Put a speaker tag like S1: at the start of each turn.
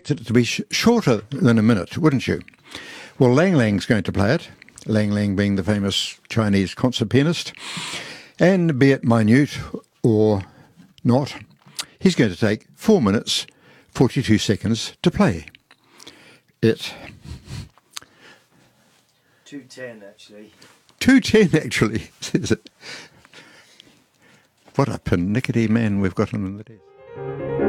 S1: expected it to be shorter than a minute, wouldn't you? Well, Lang Lang's going to play it, Lang Lang being the famous Chinese concert pianist, and be it minute or not, he's going to take 4 minutes, 42 seconds to play it.
S2: 2:10 actually.
S1: 2:10 actually, says it. What a pernickety man we've got on the desk.